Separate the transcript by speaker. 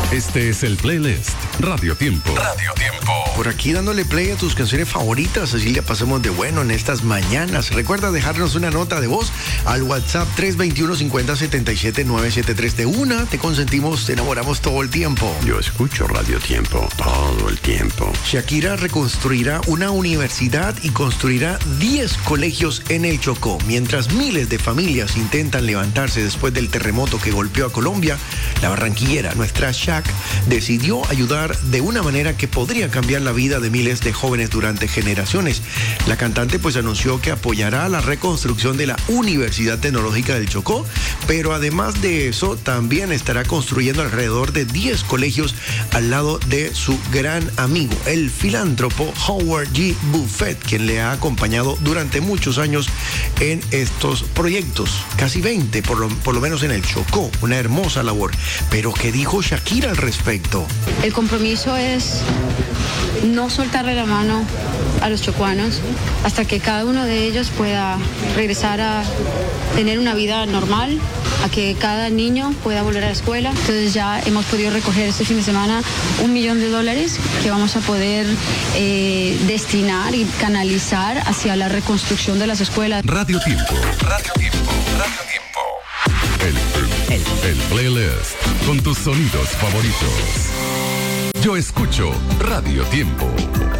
Speaker 1: Este es el playlist Radio Tiempo. Radio Tiempo.
Speaker 2: Por aquí dándole play a tus canciones favoritas, así le pasemos de bueno en estas mañanas. Recuerda dejarnos una nota de voz al WhatsApp 321-50-77-973. De una, te consentimos, te enamoramos todo el tiempo.
Speaker 3: Yo escucho Radio Tiempo todo el tiempo.
Speaker 2: Shakira reconstruirá una universidad y construirá 10 colegios en el Chocó. Mientras miles de familias intentan levantarse después del terremoto que golpeó a Colombia, la barranquillera, nuestra Shak, decidió ayudar de una manera que podría cambiar la vida de miles de jóvenes durante generaciones. La cantante pues anunció que apoyará la reconstrucción de la Universidad Tecnológica del Chocó, pero además de eso también estará construyendo alrededor de 10 colegios al lado de su gran amigo, el filántropo Howard G. Buffett, quien le ha acompañado durante muchos años en estos proyectos, casi 20 por lo menos en el Chocó, una hermosa labor. Pero ¿qué dijo Shakira al respecto?
Speaker 4: El compromiso es no soltarle la mano a los chocuanos hasta que cada uno de ellos pueda regresar a tener una vida normal, a que cada niño pueda volver a la escuela. Entonces ya hemos podido recoger este fin de semana $1 millón que vamos a poder destinar y canalizar hacia la reconstrucción de las escuelas.
Speaker 1: Radio Tiempo. Radio Tiempo. Radio Tiempo. El playlist con tus sonidos favoritos. Yo escucho Radio Tiempo.